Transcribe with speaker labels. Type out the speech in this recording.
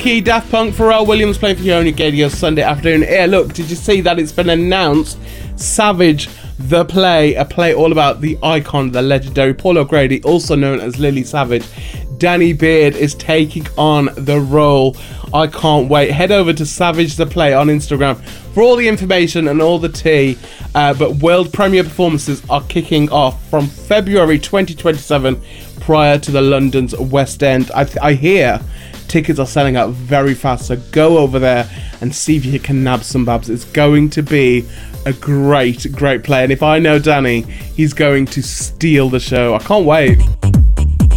Speaker 1: Key, Daft Punk, Pharrell Williams playing for Yoni Gadio Sunday afternoon. Here, look, did you see that it's been announced? Savage, the play, a play all about the icon, the legendary Paul O'Grady, also known as Lily Savage. Danny Beard is taking on the role. I can't wait. Head over to Savage the Play on Instagram for all the information and all the tea. But world premiere performances are kicking off from February 2027 prior to the London's West End. I hear tickets are selling out very fast, so go over there and see if you can nab some babs. It's going to be a great play, and if I know Danny, he's going to steal the show. I can't wait.